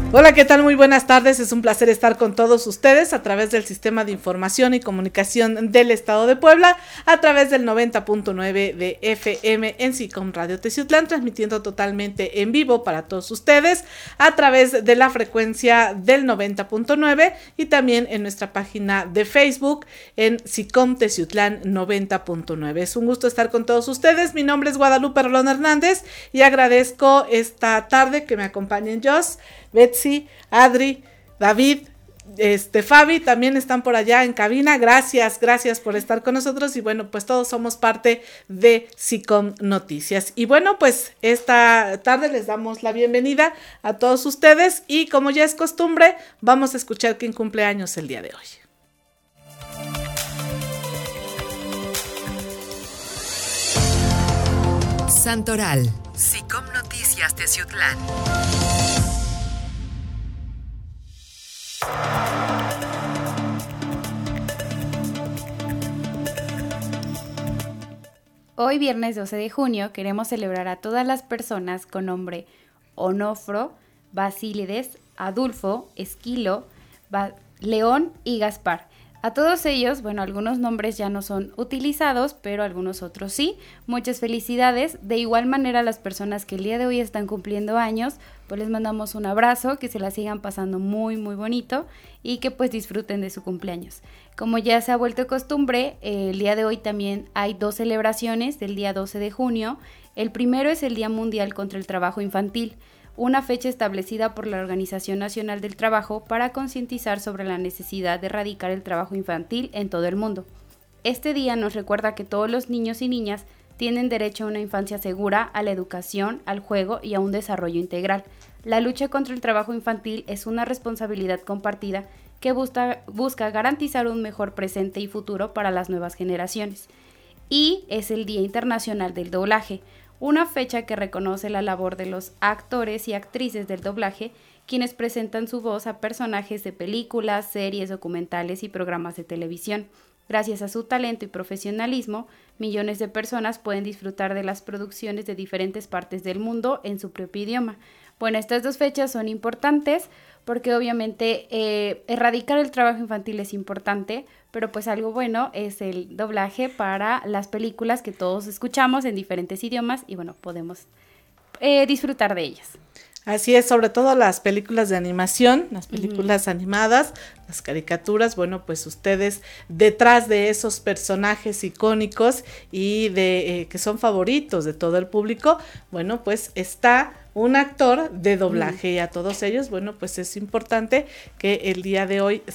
Hola, ¿qué tal? Muy buenas tardes, es un placer estar con todos ustedes a través del Sistema de Información y Comunicación del Estado de Puebla, a través del 90.9 de FM en SICOM Radio Teciutlán, transmitiendo totalmente en vivo para todos ustedes, a través de la frecuencia del 90.9 y también en nuestra página de Facebook en SICOM Teciutlán 90.9. Es un gusto estar con todos ustedes, mi nombre es Guadalupe Rolón Hernández y agradezco esta tarde que me acompañen Jos, Betsy, Adri, David, Fabi, también están por allá en cabina. Gracias por estar con nosotros y bueno, pues todos somos parte de SICOM Noticias. Y bueno, pues esta tarde les damos la bienvenida a todos ustedes y como ya es costumbre, vamos a escuchar quién cumple años el día de hoy. Santoral, SICOM Noticias Teciutlán. Hoy, viernes 12 de junio, queremos celebrar a todas las personas con nombre Onofro, Basílides, Adulfo, Esquilo, León y Gaspar. A todos ellos, bueno, algunos nombres ya no son utilizados, pero algunos otros sí. Muchas felicidades. De igual manera, a las personas que el día de hoy están cumpliendo años, pues les mandamos un abrazo, que se la sigan pasando muy, muy bonito y que pues disfruten de su cumpleaños. Como ya se ha vuelto costumbre, el día de hoy también hay dos celebraciones del día 12 de junio. El primero es el Día Mundial contra el Trabajo Infantil, una fecha establecida por la Organización Nacional del Trabajo para concientizar sobre la necesidad de erradicar el trabajo infantil en todo el mundo. Este día nos recuerda que todos los niños y niñas tienen derecho a una infancia segura, a la educación, al juego y a un desarrollo integral. La lucha contra el trabajo infantil es una responsabilidad compartida que busca garantizar un mejor presente y futuro para las nuevas generaciones. Y es el Día Internacional del Doblaje, una fecha que reconoce la labor de los actores y actrices del doblaje, quienes presentan su voz a personajes de películas, series, documentales y programas de televisión. Gracias a su talento y profesionalismo, millones de personas pueden disfrutar de las producciones de diferentes partes del mundo en su propio idioma. Bueno, estas dos fechas son importantes porque obviamente erradicar el trabajo infantil es importante, pero pues algo bueno es el doblaje para las películas que todos escuchamos en diferentes idiomas y bueno, podemos disfrutar de ellas. Así es, sobre todo las películas de animación, las películas animadas, las caricaturas, bueno, pues ustedes detrás de esos personajes icónicos y de que son favoritos de todo el público, bueno, pues está un actor de doblaje y a todos ellos, bueno, pues es importante que el día de hoy